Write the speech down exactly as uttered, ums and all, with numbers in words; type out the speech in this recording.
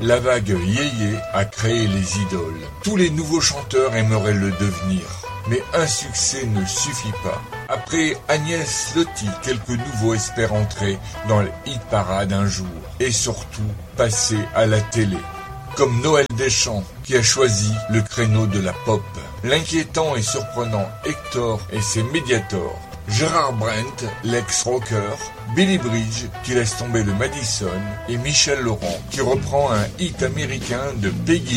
La vague yéyé a créé les idoles. Tous les nouveaux chanteurs aimeraient le devenir. Mais un succès ne suffit pas. Après Agnès Lotti, quelques nouveaux espèrent entrer dans le hit parade un jour. Et surtout, passer à la télé. Comme Noël Deschamps, qui a choisi le créneau de la pop. L'inquiétant et surprenant Hector et ses Mediators. Gérard Brent, l'ex-rocker, Billy Bridge, qui laisse tomber le Madison, et Michel Laurent, qui reprend un hit américain de Peggy